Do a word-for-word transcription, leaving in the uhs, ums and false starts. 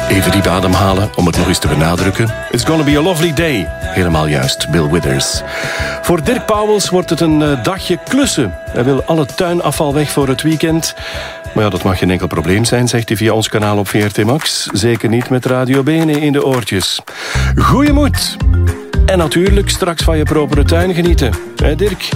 Even diep ademhalen om het nog eens te benadrukken. It's gonna be a lovely day. Helemaal juist, Bill Withers. Voor Dirk Pauwels wordt het een uh, dagje klussen. Hij wil alle tuinafval weg voor het weekend. Maar ja, dat mag geen enkel probleem zijn, zegt hij via ons kanaal op V R T Max. Zeker niet met Radio Bene in de oortjes. Goeie moed. En natuurlijk straks van je propere tuin genieten. Hè, Dirk?